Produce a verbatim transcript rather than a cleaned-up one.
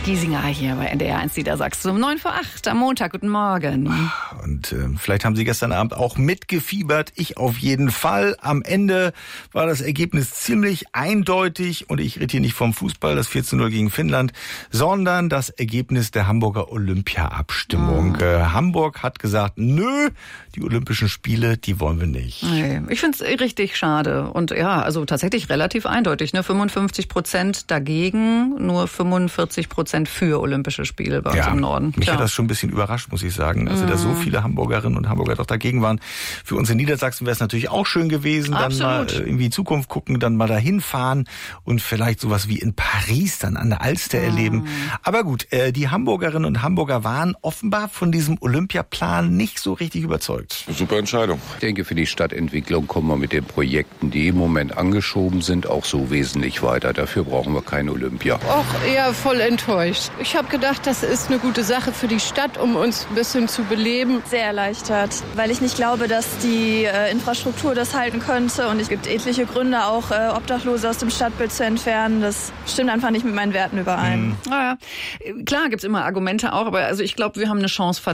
Giesinger hier bei N D R eins Niedersachsen um neun vor acht am Montag. Guten Morgen. Und äh, vielleicht haben Sie gestern Abend auch mitgefiebert. Ich auf jeden Fall. Am Ende war das Ergebnis ziemlich eindeutig. Und ich rede hier nicht vom Fußball, das vier zu null gegen Finnland, sondern das Ergebnis der Hamburger Olympia-Abstimmung. Mhm. Äh, Hamburg hat gesagt, nö, die Olympischen Spiele, die wollen wir nicht. Nee, ich finde es richtig schade. Und ja, also tatsächlich relativ eindeutig. Ne? fünfundfünfzig Prozent dagegen, nur fünfundvierzig Prozent für Olympische Spiele bei uns ja, im Norden. Mich Tja. hat das schon ein bisschen überrascht, muss ich sagen. Also, dass so viele Hamburgerinnen und Hamburger doch dagegen waren. Für uns in Niedersachsen wäre es natürlich auch schön gewesen, dann Absolut. mal irgendwie in Zukunft gucken, dann mal dahin fahren und vielleicht sowas wie in Paris dann an der Alster mm. erleben. Aber gut, die Hamburgerinnen und Hamburger waren offenbar von diesem Olympiaplan nicht so richtig überzeugt. Super Entscheidung. Ich denke, für die Stadtentwicklung kommen wir mit den Projekten, die im Moment angeschoben sind, auch so wesentlich weiter. Dafür brauchen wir kein Olympia. Auch eher voll enttäuscht. Ich habe gedacht, das ist eine gute Sache für die Stadt, um uns ein bisschen zu beleben. Sehr erleichtert, weil ich nicht glaube, dass die äh, Infrastruktur das halten könnte. Und es gibt etliche Gründe, auch äh, Obdachlose aus dem Stadtbild zu entfernen. Das stimmt einfach nicht mit meinen Werten überein. Mhm. Naja, klar gibt's immer Argumente auch, aber also ich glaube, wir haben eine Chance vertan.